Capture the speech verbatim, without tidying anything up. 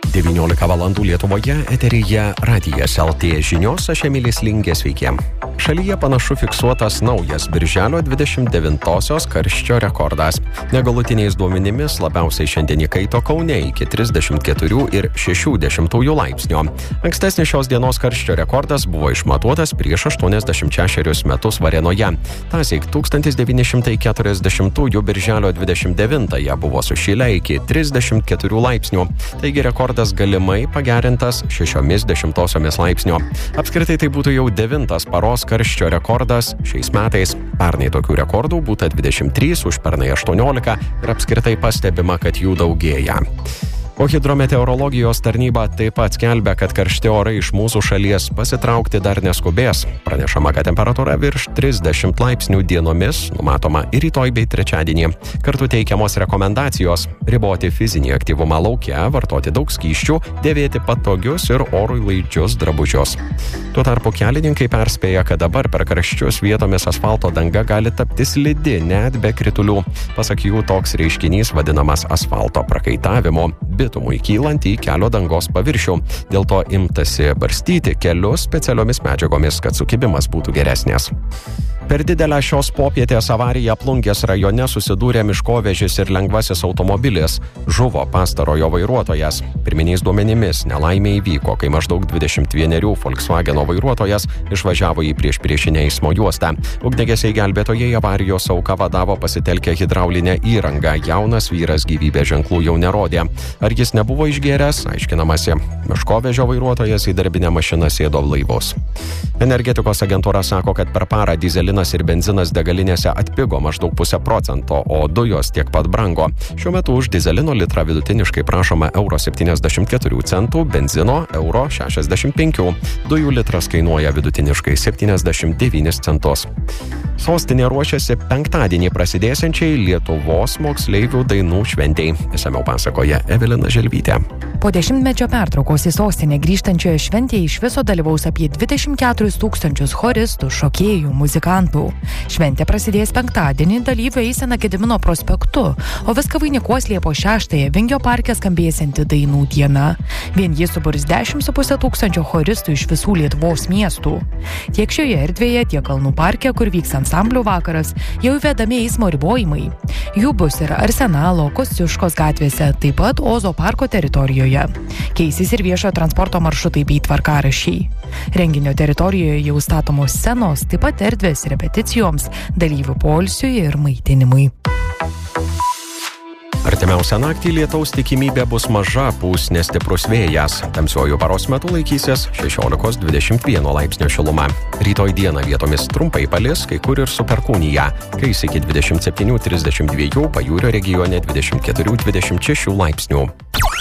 devyniolika valandų Lietuvoje, eteryje Radijas L T žinios, aš Emilis Lingė, sveiki. Šalyje panašu fiksuotas naujas birželio dvidešimt devintosios karščio rekordas. Negalutiniais duomenimis labiausiai šiandien įkaito Kaune iki trisdešimt keturių ir šešių dešimtųjų laipsnio. Ankstesnis šios dienos karščio rekordas buvo išmatuotas prieš aštuoniasdešimt šešerius metus Varėnoje. Tąsyk tūkstantis devyni šimtai keturiasdešimtųjų birželio dvidešimt devintąją buvo sušilę iki trisdešimt keturių laipsnių. Taigi rekordas galimai pagerintas šešiomis dešimtosiomis laipsnio. Apskritai tai būtų jau devintas paros karščio rekordas šiais metais. Pernai tokių rekordų būta dvidešimt trys, užpernai aštuoniolika ir apskritai pastebima, kad jų daugėja. O hidrometeorologijos tarnyba taip pat skelbia, kad karšti orai iš mūsų šalies pasitraukti dar neskubės. Pranešama, kad temperatūra virš trisdešimt laipsnių dienomis numatoma ir rytoj bei trečiadienį. Kartu teikiamos rekomendacijos – riboti fizinį aktyvumą lauke, vartoti daug skysčių, dėvėti patogius ir orui laidžius drabužius. Tuo tarpu kelininkai perspėja, kad dabar per karščius vietomis asfalto danga gali tapti slidi net be kritulių. Pasak jų, toks reiškinys vadinamas asfalto prakaitavimu, bitumui kylant į kelio dangos paviršių. Dėl to imtasi barstyti kelius specialiomis medžiagomis, kad sukibimas būtų geresnės. Per didelę šios popietės avariją Plungės rajone susidūrė miškovežis ir lengvasis automobilis. Žuvo pastarojo vairuotojas. Pirminiais duomenimis nelaimė įvyko, kai maždaug dvidešimt vienerių Volkswageno vairuotojas išvažiavo į priešpriešinę eismo juostą. Ugniagesiai gelbėtojai avarijos auką vadavo pasitelkę hidraulinę įrangą. Jaunas vyras gyvybės ženklų jau nerodė. Ar jis nebuvo išgėręs, aiškinamasi. Miškovežio vairuotojas į darbinę mašiną sėdo blaivus. Energetikos agentūra sako, kad per parą dyzelinas ir benzinas degalinėse atpigo maždaug pusę procento, o dujos tiek pat brango. Šiuo metu už dyzelino litrą vidutiniškai prašoma euro septyniasdešimt keturių centų, benzino euro šešiasdešimt penkių. Dujų litras kainuoja vidutiniškai septyniasdešimt devynis centus. Sostinė ruošiasi penktadienį prasidėsiančiai Lietuvos moksleivių dainų šventei. Išsamiau pasakoja Evelina Želvytė. Po dešimtmečio pertraukos į sostinę grįžtančioje šventėje iš viso dalyvaus apie dvidešimt keturis tūkstančius choristų, šokėjų, muzikantų. Šventė prasidės penktadienį, dalyvių eisena Gedimino prospektu, o viską vainikuos Liepos šeštąją Vingio parke skambėsianti dainų diena. Vien jis suburs dešimt su puse tūkstančio choristų iš visų Lietuvos miestų. Tiek šioje erdvėje, tiek Kalnų parke, kur vyks ansamblių vakaras, jau įvedami eismo ribojimai. Jų bus ir Arsenalo, Kosciuškos gatvėse, taip pat Ozo parko teritorijoje. Keisis ir viešojo transporto maršrutai bei tvarkaraščiai. Renginio teritorijoje jau statomos scenos, taip pat erdvės repeticijoms, dalyvių poilsiui ir maitinimui. Artimiausią naktį lietaus tikimybė bus maža, pūs nestiprus vėjas. Tamsiuoju paros metu laikysis šešiolika dvidešimt vienas laipsnio šiluma. Rytoj dieną vietomis trumpai palis, kai kur ir su perkūnija. Kais iki dvidešimt septynių trisdešimt dviejų, pajūrio regione dvidešimt keturių dvidešimt šešių laipsnių.